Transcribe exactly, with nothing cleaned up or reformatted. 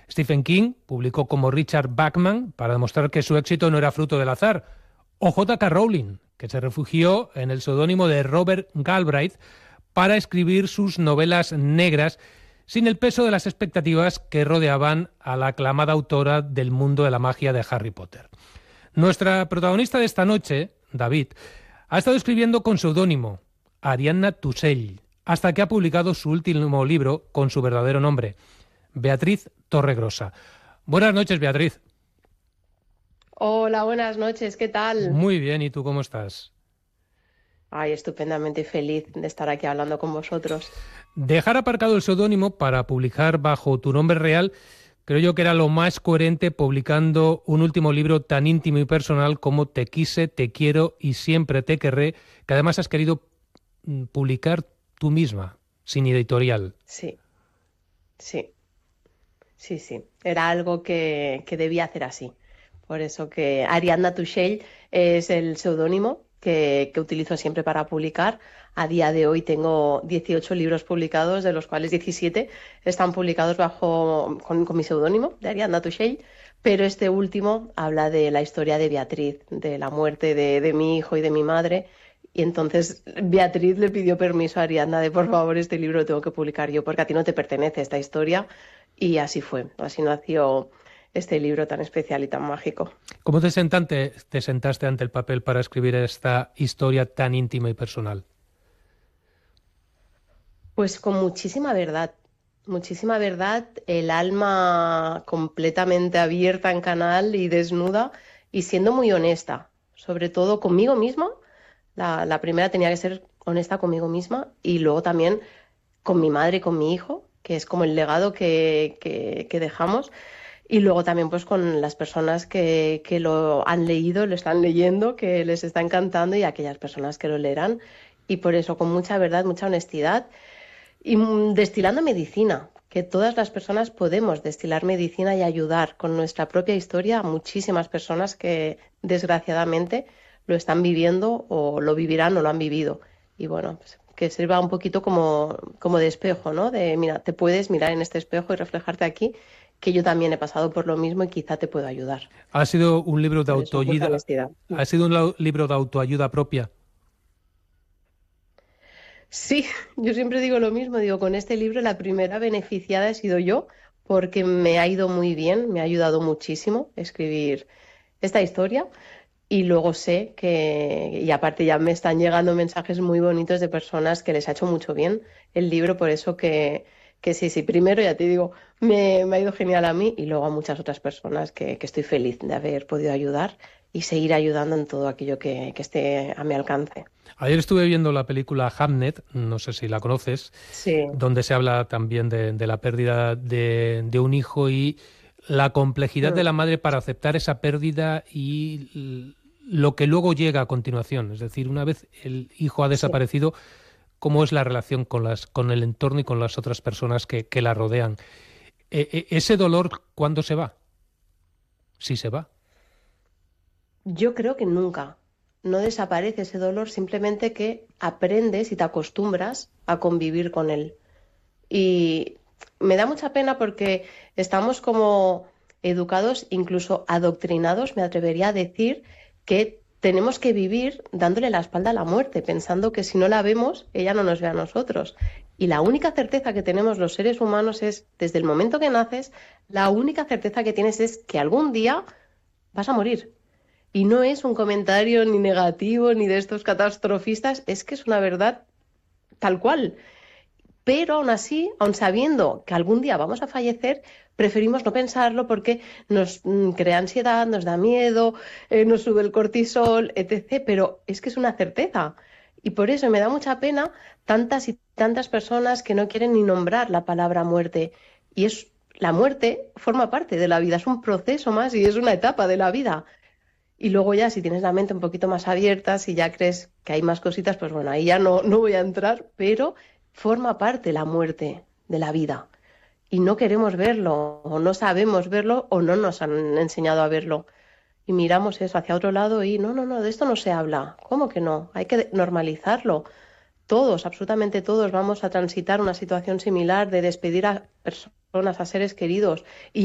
Stephen King publicó como Richard Bachman para demostrar que su éxito no era fruto del azar. O J K Rowling, que se refugió en el seudónimo de Robert Galbraith para escribir sus novelas negras sin el peso de las expectativas que rodeaban a la aclamada autora del mundo de la magia de Harry Potter. Nuestra protagonista de esta noche, David, ha estado escribiendo con seudónimo, Ariadna Tusell, hasta que ha publicado su último libro con su verdadero nombre, Beatriz Torregrosa. Buenas noches, Beatriz. Hola, buenas noches, ¿qué tal? Muy bien, ¿y tú cómo estás? Ay, estupendamente feliz de estar aquí hablando con vosotros. Dejar aparcado el seudónimo para publicar bajo tu nombre real, creo yo que era lo más coherente, publicando un último libro tan íntimo y personal como Te quise, te quiero y siempre te querré, que además has querido publicar tú misma, sin editorial. Sí, sí, sí, sí. Era algo que, que debía hacer así. Por eso que Ariadna Tusell es el seudónimo que, que utilizo siempre para publicar. A día de hoy tengo dieciocho libros publicados, de los cuales diecisiete están publicados bajo con, con mi seudónimo de Ariadna Tusell, pero este último habla de la historia de Beatriz, de la muerte de, de mi hijo y de mi madre. Y entonces Beatriz le pidió permiso a Ariadna de, por favor, este libro lo tengo que publicar yo, porque a ti no te pertenece esta historia. Y así fue, así nació este libro tan especial y tan mágico. ¿Cómo te sentaste, te sentaste ante el papel para escribir esta historia tan íntima y personal? Pues con muchísima verdad, muchísima verdad, el alma completamente abierta en canal y desnuda y siendo muy honesta, sobre todo conmigo misma. La, la primera tenía que ser honesta conmigo misma y luego también con mi madre y con mi hijo, que es como el legado que, que, que dejamos. Y luego también pues con las personas que, que lo han leído, lo están leyendo, que les está encantando y aquellas personas que lo leerán. Y por eso con mucha verdad, mucha honestidad y mm, destilando medicina, que todas las personas podemos destilar medicina y ayudar con nuestra propia historia a muchísimas personas que desgraciadamente lo están viviendo o lo vivirán o lo han vivido. Y bueno, pues, que sirva un poquito como, como de espejo, ¿no? De, mira, te puedes mirar en este espejo y reflejarte aquí, que yo también he pasado por lo mismo y quizá te puedo ayudar. ¿Ha sido un libro de Por eso, mucha autoayuda, honestidad. ha sido un la- libro de autoayuda propia? Sí, yo siempre digo lo mismo, digo, con este libro la primera beneficiada he sido yo, porque me ha ido muy bien, me ha ayudado muchísimo escribir esta historia. Y luego sé que, y aparte ya me están llegando mensajes muy bonitos de personas que les ha hecho mucho bien el libro, por eso que, que sí, sí, primero ya te digo, me, me ha ido genial a mí y luego a muchas otras personas que, que estoy feliz de haber podido ayudar y seguir ayudando en todo aquello que, que esté a mi alcance. Ayer estuve viendo la película Hamnet, no sé si la conoces, Sí, donde se habla también de, de la pérdida de, de un hijo y la complejidad de mm, la madre para aceptar esa pérdida y l- lo que luego llega a continuación. Es decir, una vez el hijo ha sí. desaparecido, cómo es la relación con las, con el entorno y con las otras personas que, que la rodean. E- e- ese dolor, ¿cuándo se va? Si se va. Yo creo que nunca. No desaparece ese dolor, simplemente que aprendes y te acostumbras a convivir con él. Y me da mucha pena porque estamos como educados, incluso adoctrinados, me atrevería a decir, que tenemos que vivir dándole la espalda a la muerte, pensando que si no la vemos, ella no nos ve a nosotros. Y la única certeza que tenemos los seres humanos es, desde el momento que naces, la única certeza que tienes es que algún día vas a morir. Y no es un comentario ni negativo ni de estos catastrofistas, es que es una verdad tal cual. Pero aún así, aun sabiendo que algún día vamos a fallecer, preferimos no pensarlo porque nos mm, crea ansiedad, nos da miedo, eh, nos sube el cortisol, etcétera. Pero es que es una certeza. Y por eso me da mucha pena tantas y tantas personas que no quieren ni nombrar la palabra muerte. Y es la muerte forma parte de la vida, es un proceso más y es una etapa de la vida. Y luego ya si tienes la mente un poquito más abierta, si ya crees que hay más cositas, pues bueno, ahí ya no, no voy a entrar, pero forma parte la muerte de la vida. Y no queremos verlo, o no sabemos verlo, o no nos han enseñado a verlo. Y miramos eso hacia otro lado y no, no, no, de esto no se habla. ¿Cómo que no? Hay que normalizarlo. Todos, absolutamente todos, vamos a transitar una situación similar de despedir a personas, a seres queridos. Y